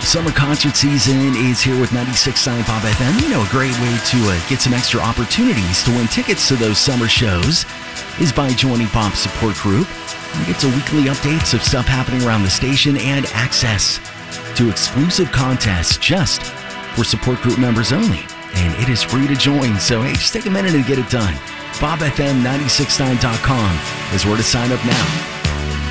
Summer concert season is here with 96.9 Pop FM. You know, a great way to get some extra opportunities to win tickets to those summer shows is by joining Pop Support Group. You get to weekly updates of stuff happening around the station and access to exclusive contests just for support group members only. And it is free to join, so hey, just take a minute and get it done. BobFM969.com is where to sign up now.